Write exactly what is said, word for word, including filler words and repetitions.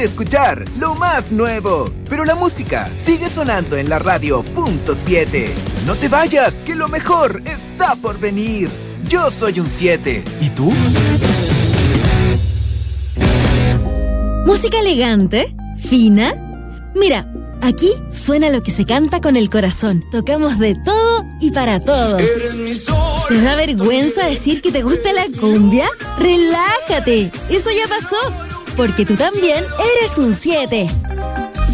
escuchar lo más nuevo, pero la música sigue sonando en la radio punto siete. No te vayas, que lo mejor está por venir. Yo soy un siete. ¿Y tú? ¿Música elegante? ¿Fina? Mira, aquí suena lo que se canta con el corazón. Tocamos de todo y para todos. ¿Te da vergüenza decir que te gusta la cumbia? ¡Relájate! Eso ya pasó. Porque tú también eres un siete.